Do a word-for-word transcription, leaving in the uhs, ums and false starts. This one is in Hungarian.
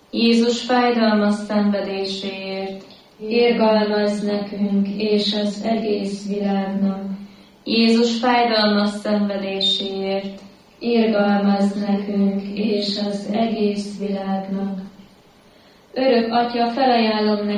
Jézus fájdalmas szenvedéséért, irgalmazz nekünk és az egész világnak. Jézus fájdalmas szenvedéséért, irgalmazz nekünk és az egész világnak. Örök Atya, felajánlom neked